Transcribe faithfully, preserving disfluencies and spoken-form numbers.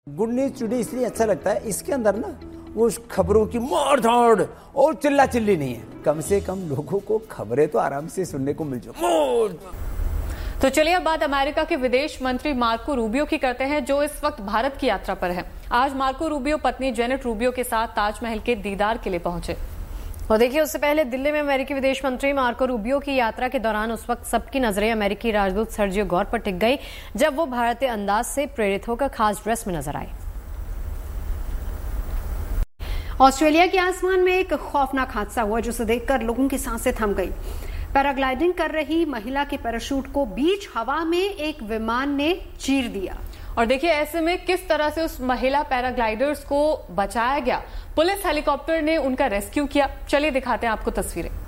Good news today इसलिए अच्छा लगता है, इसके अंदर ना वो खबरों की मार धाड़ और चिल्ला चिल्ली नहीं है। कम से कम लोगों को खबरें तो आराम से सुनने को मिल जाए। तो चलिए अब बात अमेरिका के विदेश मंत्री मार्को रूबियो की करते हैं, जो इस वक्त भारत की यात्रा पर है। आज मार्को रूबियो पत्नी जेनेट रूबियो के साथ ताजमहल के दीदार के लिए पहुंचे। और देखिए, उससे पहले दिल्ली में अमेरिकी विदेश मंत्री मार्को रूबियो की यात्रा के दौरान उस वक्त सबकी नजरें अमेरिकी राजदूत सर्जियो गौर पर टिक गई, जब वो भारतीय अंदाज से प्रेरित होकर खास ड्रेस में नजर आए। ऑस्ट्रेलिया के आसमान में एक खौफनाक हादसा हुआ, जिसे देखकर लोगों की सांसें थम गई। पैराग्लाइडिंग कर रही महिला के पैराशूट को बीच हवा में एक विमान ने चीर दिया। और देखिए ऐसे में किस तरह से उस महिला पैराग्लाइडर्स को बचाया गया। पुलिस हेलीकॉप्टर ने उनका रेस्क्यू किया। चलिए दिखाते हैं आपको तस्वीरें।